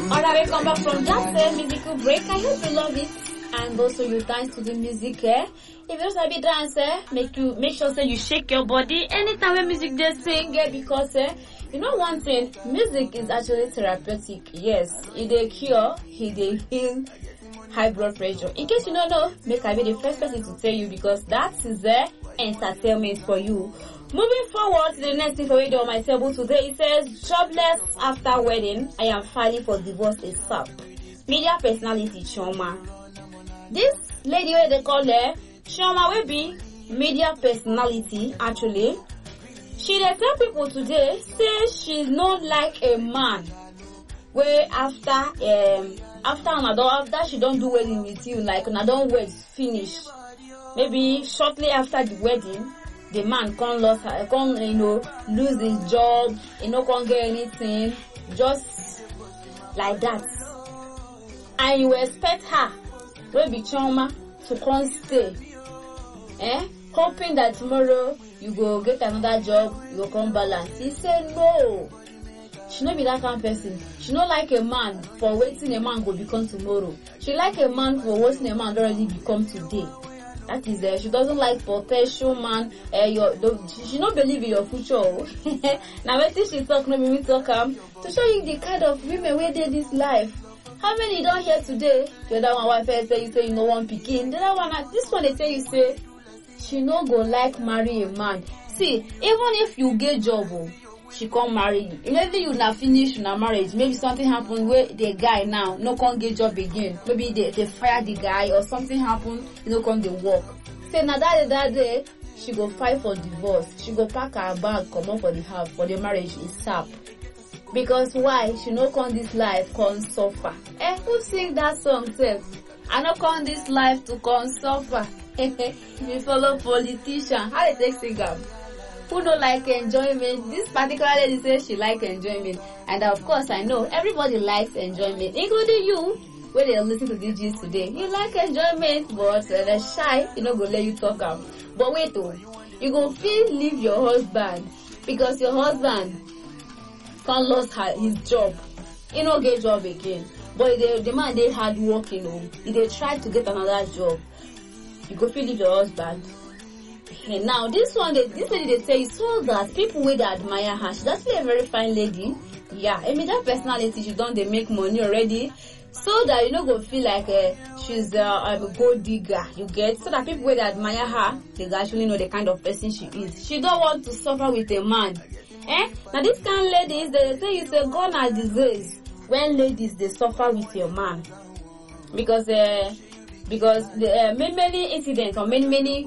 Alright, we come back from that musical break. I hope you love it and also you dance to the music. If you just have a dance, make sure say you shake your body anytime when music they sing. Because you know one thing, music is actually therapeutic. Yes, it dey cure, it dey heal high blood pressure. In case you don't know, make I be the first person to tell you because that is the entertainment for you. Moving forward to the next thing for radio on my table today, it says, jobless after wedding, I am filing for divorce ASAP. Media personality Chioma. This lady where they call her, Chioma will be media personality actually. She dey tell people today, say she's not like a man where after she don't do wedding with you, like when I don't wed finish. Maybe shortly after the wedding, the man can't lose his job, can't get anything, just like that. And you expect her, will be Chioma, to come stay, hoping that tomorrow you go get another job, you go come balance. He said no. She not be that kind of person. She not like a man for waiting a man go become tomorrow. She like a man for waiting a man already become today. That is she doesn't like potential man. She not believe in your future. Now when she talk, no me talk to show you the kind of women where they this life. How many you don't hear today? The other one wife say you say you no one picking. The other one, this one they tell you say she no go like marry a man. See, even if you get job, she can't marry you. Maybe you not finish your marriage. Maybe something happen where the guy now no can't get job again. Maybe they fire the guy or something happen, can't they work. Say now that day she go fight for divorce. She go pack her bag, come up for the house for the marriage is sap. Because why? She no come this life come suffer. Who sing that song self? I no come this life to come suffer. We follow politician. How they take sing am? Who don't like enjoyment? This particular lady says she like enjoyment. And of course I know everybody likes enjoyment, including you, when they listen to this gist today. You like enjoyment, but they're shy, go let you talk out. But wait though, you go feel leave your husband because your husband can't lose his job. He no get job again. But the man they hard working, they try to get another job. You go feel leave your husband. And now this lady they say is so that people will admire her. She's actually a very fine lady. Yeah, I mean that personality she done they make money already. So that you don't go feel like she's a gold digger, you get? So that people will admire her, they actually know the kind of person she is. She don't want to suffer with a man. Now this kind of ladies, they say it's a gone disease when ladies they suffer with your man. Because the many incidents or many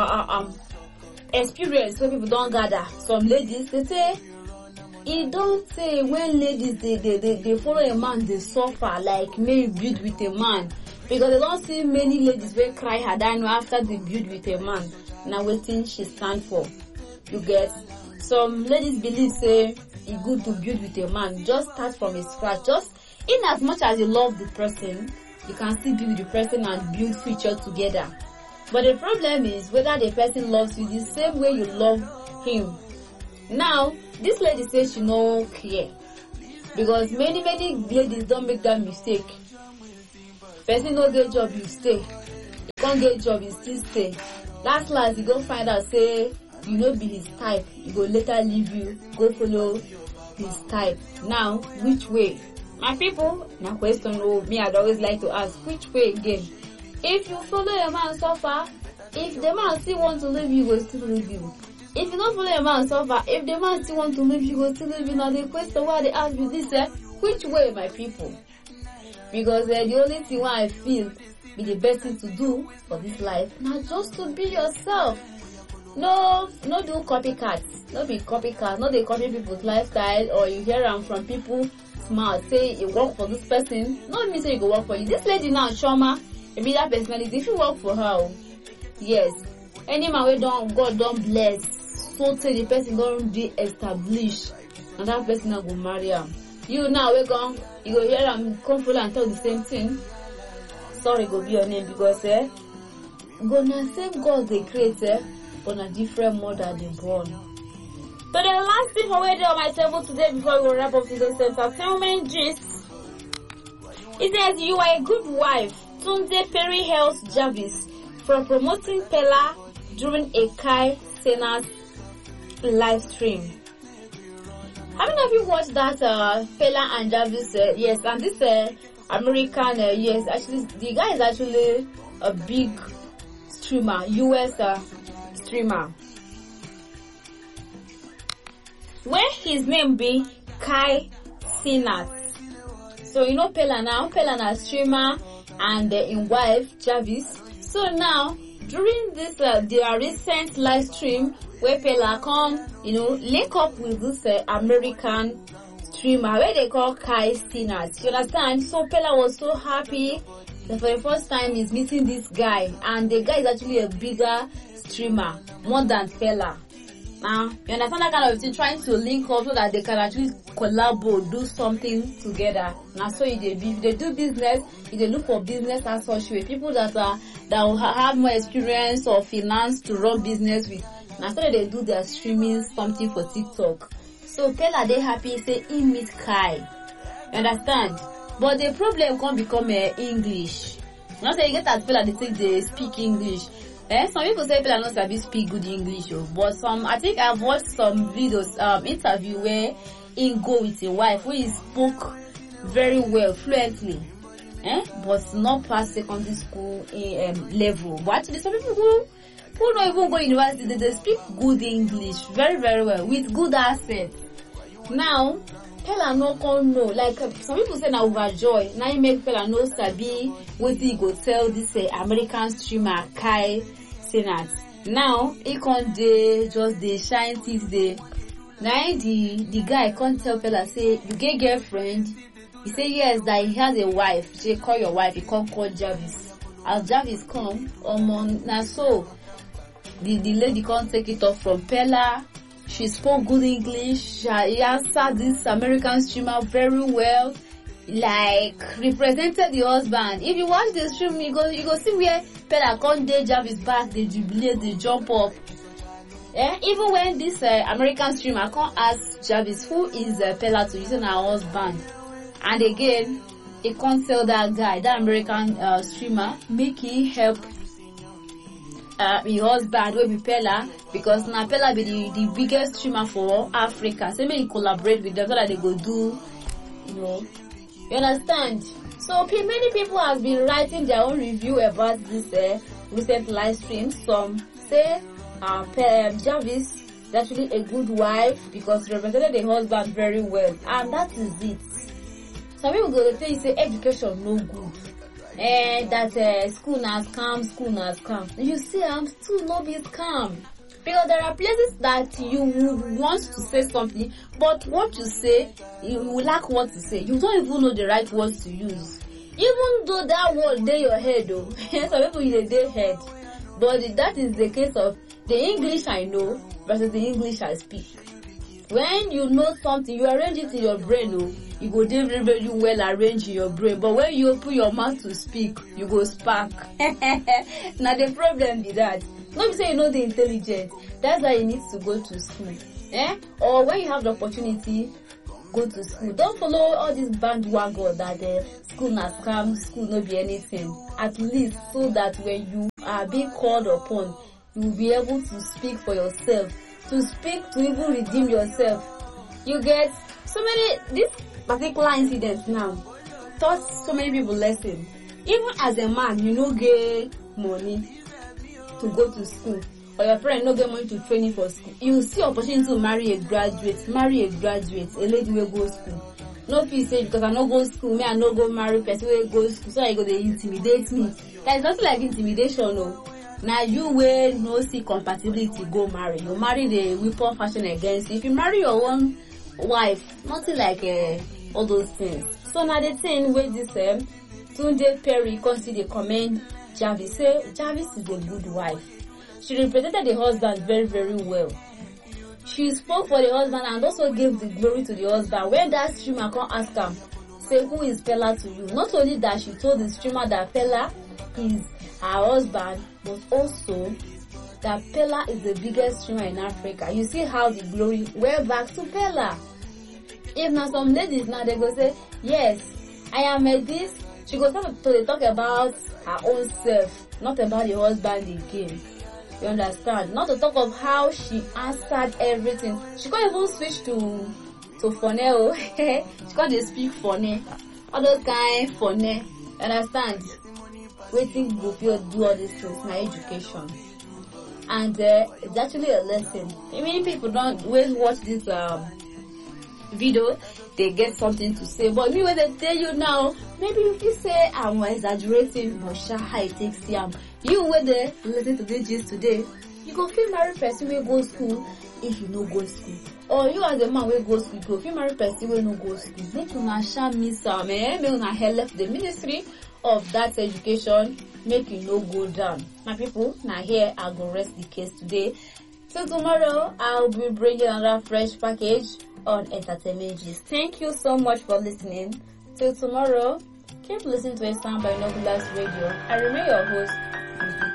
experience where people don't gather. Some ladies they say it don't say when ladies they follow a man they suffer like maybe build with a man because they don't see many ladies will cry her down after they build with a man. Now waiting she stand for. You get? Some ladies believe say it's good to build with a man. Just start from a scratch. Just in as much as you love the person, you can still be with the person and build future together. But the problem is whether the person loves you the same way you love him. Now, this lady says she no care. Because many ladies don't make that mistake. Person no get job, you stay. You can't get job, you still stay. Last you go find out, say, you no be his type. He go later leave you, go follow his type. Now, which way? My people, now question me, I'd always like to ask, which way again? If you follow a man suffer, if the man still want to leave you, he will still leave you. If you don't follow a man suffer, if the man still want to leave you, he will still leave you. Now the question why they ask you this, which way, my people? Because the only thing why I feel be the best thing to do for this life, now just to be yourself. No do copycats. No be copycats. No they copy people's lifestyle or you hear them from people smart. Say you work for this person. No mean say you go work for you. This lady now, Chioma, maybe that personality, if you work for her, yes. Any man where God don't bless, so say the person don't de-establish, and that person now go marry him. You now you go hear him come full and tell the same thing. Sorry, go be your name because go na same God they create but a different mother they born. So the last thing for where on my table today before we wrap up today's entertainment gist It says, you are a good wife. Tunde Perry hails Jarvis for promoting Pella during a Kai Cenat live stream. How many of you watched that Pella and Jarvis? Yes, and this American, yes, actually, the guy is actually a big streamer, US streamer. Where his name be Kai Cenat. So you know Pella now streamer and in wife Jarvis. So now during this their recent live stream where Pella come, link up with this American streamer where they call Kai Cenat. You understand? So Pella was so happy that for the first time he's meeting this guy, and the guy is actually a bigger streamer, more than Pella. Now, you understand that kind of thing, trying to link up so that they can actually collaborate, do something together. Now, so if they do business, if they look for business as such way, people that will have more experience or finance to run business with. Now, so they do their streaming something for TikTok. So Pella they happy say he meet Kai. You understand? But the problem can't become English. Now say you get that Pella they speak English. Some people say Pella not sabi speak good English, but I think I've watched some videos, interview where he go with a wife who he spoke very well, fluently, but not past secondary school level. But actually, some people who don't even go to university, they speak good English very, very well with good accent. Now, Pella no can know, like some people say now overjoy. Now you make Pella no sabi what he go tell this American streamer Kai Cenat. Now he can't just the shine teeth day. Now the guy can't tell Pella say you get girlfriend. He say yes that he has a wife. She call your wife. He can't call Jarvis. As Jarvis come, now so the lady can't take it off from Pella. She spoke good English. She answered this American streamer very well, like represented the husband. If you watch the stream, you go see where Pella can't date Jarvis back, they jubilate, they jump up. Even when this American streamer can't ask Jarvis who is Pella to using her husband, and again, he can't tell that guy, that American streamer, make he help his husband will be Pella, because now Pella be the biggest streamer for Africa. So maybe collaborate with them so that they go do, you understand? So many people have been writing their own review about this recent live stream. Some say Jarvis is actually a good wife because represented the husband very well, and that is it. Some people go to say education no good. That school has come. You see, I'm still not be scam. Because there are places that you want to say something, but what you say, you will lack what to say. You don't even know the right words to use. Even though that word dey your head, though. Some people use their head. But that is the case of the English I know versus the English I speak. When you know something, you arrange it in your brain, you go very, very well arranged in your brain. But when you open your mouth to speak, you go spark. Now the problem be that. Not be say you know the intelligence. That's why you need to go to school. Or when you have the opportunity, go to school. Don't follow all this bandwagon that school na scam, school no be anything. At least so that when you are being called upon, you will be able to speak for yourself. To speak, to even redeem yourself. You get so many, this particular incident now taught so many people lesson. Even as a man, you no get money to go to school, or your parents no get money to train you for school. You see opportunity to marry a graduate, a lady will go school. No people say because I no go school, me I no go marry person will go school, so I go they intimidate me. That is nothing like intimidation, no. Now you will no see compatibility go marry. You marry the weapon fashion against you. If you marry your own wife, nothing like all those things. So now the thing with this Tunde Perry consider comment Jarvis say Jarvis is a good wife. She represented the husband very, very well. She spoke for the husband and also gave the glory to the husband. When that streamer come ask him, say who is Pella to you? Not only that she told the streamer that Pella is her husband, but also that Pella is the biggest streamer in Africa. You see how the glory went back to Pella. If now some ladies now they go say, yes, I am a this, she go start to dey talk about her own self, not about the husband again. You understand? Not to talk of how she answered everything. She can't even switch to phone. She can't dey speak phone. All those kind phone. You understand? Waiting go fit do all these things na education. And it's actually a lesson. Many people don't always watch this video, they get something to say. But me, when they tell you now, maybe you feel say I'm exaggerating, but how it takes them. You when they listen to this gist today, you go feel marry person wey go school if you no go school. Or you as a man wey go school, you go feel marry person wey no go school. Make una sha miss am, make una help the ministry of that education, make it no go down. My people, now here I go rest the case today. Till tomorrow, I'll be bringing another fresh package on Entertainment Gist. Thank you so much for listening. Till tomorrow, keep listening to a Sound Binoculars Radio. I remain your host,